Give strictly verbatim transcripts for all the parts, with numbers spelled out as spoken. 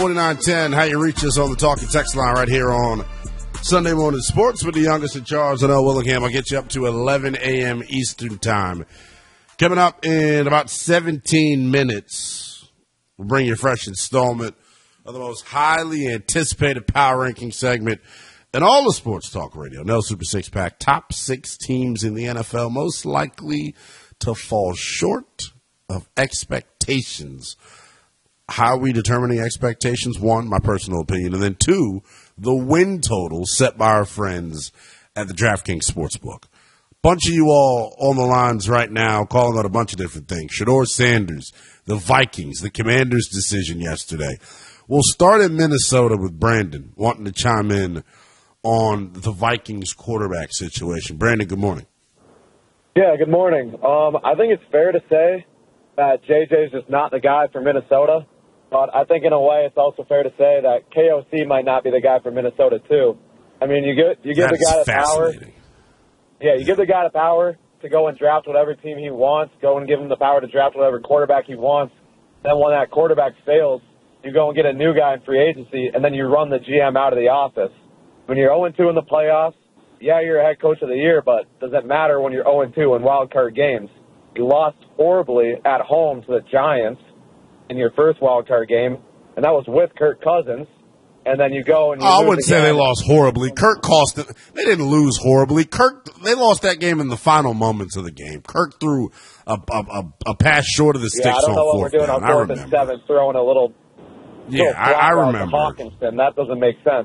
forty-nine ten, how you reach us on the Talking Text line right here on Sunday Morning Sports with the youngest in charge, and L. Willingham. I'll get you up to eleven a.m. Eastern Time. Coming up in about seventeen minutes, we'll bring you a fresh installment of the most highly anticipated power ranking segment in all of sports talk radio. Nell Super Six Pack, top six teams in the N F L most likely to fall short of expectations. How are we determining expectations? One, my personal opinion, and then two, the win total set by our friends at the DraftKings Sportsbook. Bunch of you all on the lines right now calling out a bunch of different things. Shedeur Sanders, the Vikings, the Commanders' decision yesterday. We'll start in Minnesota with Brandon wanting to chime in on the Vikings quarterback situation. Brandon, good morning. Yeah, good morning. Um, I think it's fair to say that J J is just not the guy for Minnesota. But I think in a way it's also fair to say that K O C might not be the guy for Minnesota, too. I mean, you give, you give the guy the power. Yeah, you give the guy the power to go and draft whatever team he wants, go and give him the power to draft whatever quarterback he wants. Then when that quarterback fails, you go and get a new guy in free agency, and then you run the G M out of the office. When you're oh and two in the playoffs, yeah, you're a head coach of the year, but does it matter when you're oh and two in wild card games? You lost horribly at home to the Giants in your first wild card game, and that was with Kirk Cousins. And then you go and you oh, lose I wouldn't again. say they lost horribly. Kirk cost it. They didn't lose horribly. Kirk, they lost that game in the final moments of the game. Kirk threw a a, a, a pass short of the sticks yeah, I don't on know what fourth we're doing down. on fourth and seven, throwing a little. Yeah, little I, I remember. Hawkinson. That doesn't make sense.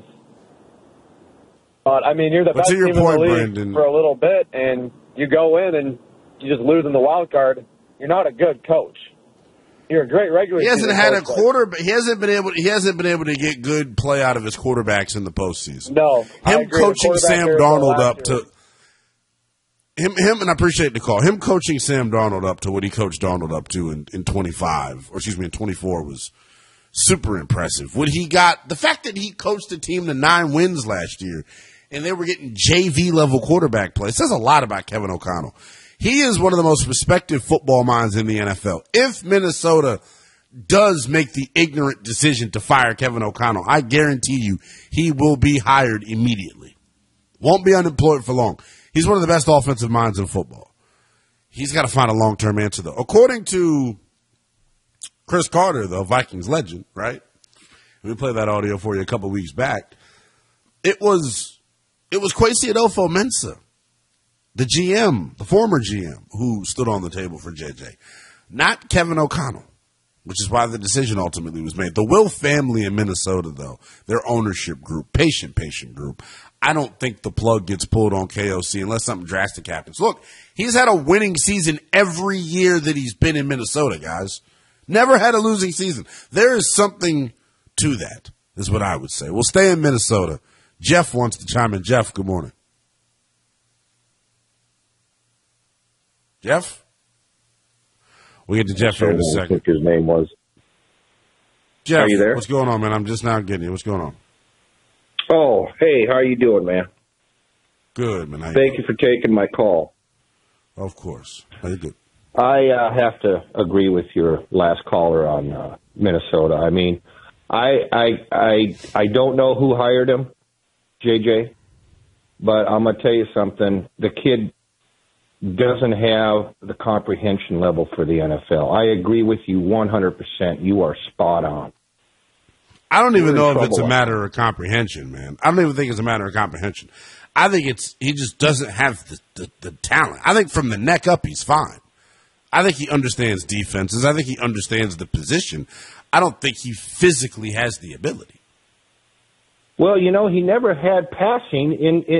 But I mean, you're the but best to your team point, in the league Brandon, for a little bit, and you go in and you just lose in the wild card. You're not a good coach. You're a great regular. He hasn't season had a coach, quarter. He hasn't been able. He hasn't been able to get good play out of his quarterbacks in the postseason. No, him coaching Sam Darnold up to him. Him and I appreciate the call. Him coaching Sam Darnold up to what he coached Darnold up to in, in twenty-five, or excuse me, in twenty-four was super impressive. What he got, the fact that he coached a team to nine wins last year, and they were getting J V level quarterback play, says a lot about Kevin O'Connell. He is one of the most respected football minds in the N F L. If Minnesota does make the ignorant decision to fire Kevin O'Connell, I guarantee you he will be hired immediately. Won't be unemployed for long. He's one of the best offensive minds in football. He's got to find a long-term answer, though. According to Chris Carter, the Vikings legend, right? We played that audio for you a couple weeks back. It was it was Kwesi Adolfo-Mensah, the G M, the former G M, who stood on the table for J J. Not Kevin O'Connell, which is why the decision ultimately was made. The Will family in Minnesota, though, their ownership group, patient, patient group, I don't think the plug gets pulled on K O C unless something drastic happens. Look, he's had a winning season every year that he's been in Minnesota, guys. Never had a losing season. There is something to that, is what I would say. We'll stay in Minnesota. Jeff wants to chime in. Jeff, good morning. Jeff? We'll get to Jeff here in a second. I think his name was. Jeff, are you there? What's going on, man? I'm just now getting you. What's going on? Oh, hey, how are you doing, man? Good, man. How you Thank doing? you for taking my call. Of course. How you good? I uh, have to agree with your last caller on uh, Minnesota. I mean, I, I I I don't know who hired him, J J, but I'm gonna tell you something. The kid doesn't have the comprehension level for the N F L. I agree with you one hundred percent. You are spot on. I don't even You're know if it's a trouble. matter of comprehension, man. I don't even think it's a matter of comprehension. I think it's he just doesn't have the, the, the talent. I think from the neck up, he's fine. I think he understands defenses. I think he understands the position. I don't think he physically has the ability. Well, you know, he never had passing in, in